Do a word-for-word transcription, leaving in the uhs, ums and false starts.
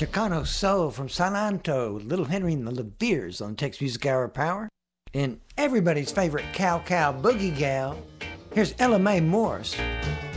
Chicano Soul from Salanto, Little Henry and the LaVeers on Texas Music Hour Power. And everybody's favorite cow cow boogie gal, here's Ella Mae Morris.